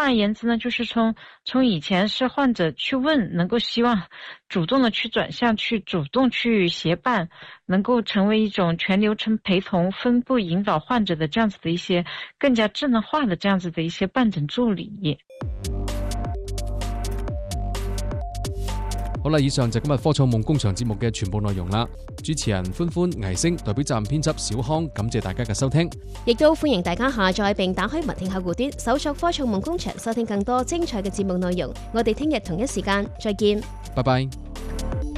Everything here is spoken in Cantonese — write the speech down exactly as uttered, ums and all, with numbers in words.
而言之呢，就是从从以前是患者去问，能够希望主动的去转向，去主动去协伴，能够成为一种全流程陪同、分步引导患者的这样子的一些更加智能化的这样子的一些伴诊助理。 好啦，以上就今日科創夢工場節目嘅全部內容啦。主持人歡歡、倪星代表責任編輯小康，感謝大家嘅收聽。 亦都歡迎大家下載並打開文聽客戶端，搜索科創夢工場，收聽更多精彩嘅節目內容。我哋聽日同一時間再見。 拜拜。